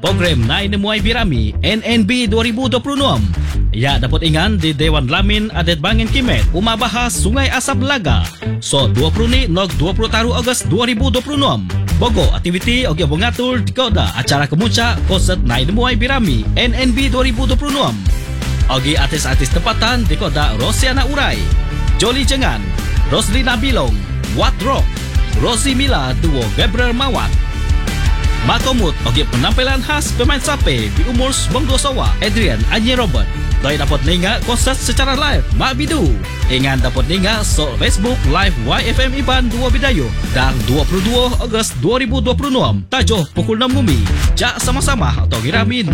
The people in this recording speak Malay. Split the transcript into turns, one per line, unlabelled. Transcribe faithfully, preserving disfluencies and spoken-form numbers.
program na inemuay birami N N B dua ribu dua puluh enam. Ya dapat ingan di Dewan Lamin Adet Bangin Kimet umabahas Sungai Asap Laga. So dua puluh ni nog dua puluh taru Ogos dua ribu dua puluh enam. Bogo aktiviti ogi mengatur di koda acara kemuncak konsert na inemuay birami N N B dua ribu dua puluh enam. Ogi artis-artis tempatan di koda Rosiana Urai, Jolly Jengan, Roslina Bilong, Wat Rock, Rosie Mila duo Gabriel Mawat. Makomut ogi penampilan khas pemain sape di umur Bonggo Sawa Adrian Anye Robert. Doi dapat ninga konsert secara live Mak Bidu. Ingat dapat ninga so Facebook live Y F M Iban dua Bidayo dan dua puluh dua Ogos dua ribu dua puluh enam tajuh pukul enam bumi. Jak sama-sama atau girami